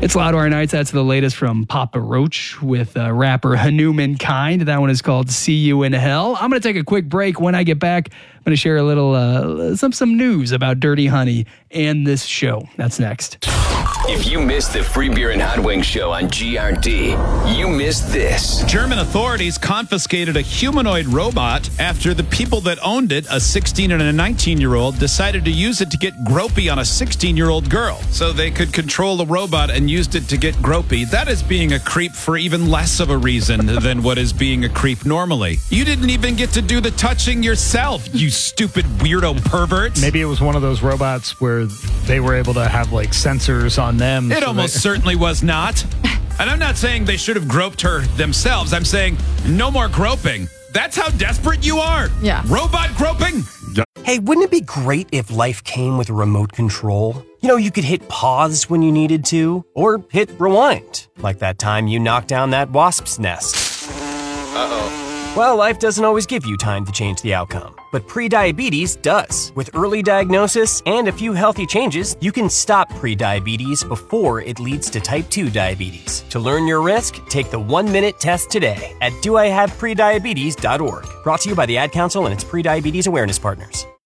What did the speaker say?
It's Loudwire Nights. That's the latest from Papa Roach with rapper Hanuman Kind. That one is called See You in Hell. I'm going to take a quick break. When I get back, I'm going to share a little some news about Dirty Honey and this show. That's next. If you missed the Free Beer and Hot Wings show on GRD, you missed this. German authorities confiscated a humanoid robot after the people that owned it, a 16 and a 19-year-old, decided to use it to get gropey on a 16-year-old girl. So they could control the robot and used it to get gropey. That is being a creep for even less of a reason than what is being a creep normally. You didn't even get to do the touching yourself, you stupid weirdo pervert. Maybe it was one of those robots where they were able to have like sensors on them. It almost certainly was not. And I'm not saying they should have groped her themselves. I'm saying no more groping. That's how desperate you are. Yeah. Robot groping. Hey, wouldn't it be great if life came with a remote control? You know, you could hit pause when you needed to, or hit rewind, like that time you knocked down that wasp's nest. Uh-oh. Well, life doesn't always give you time to change the outcome, but prediabetes does. With early diagnosis and a few healthy changes, you can stop prediabetes before it leads to type 2 diabetes. To learn your risk, take the 1-minute test today at doihaveprediabetes.org. Brought to you by the Ad Council and its prediabetes awareness partners.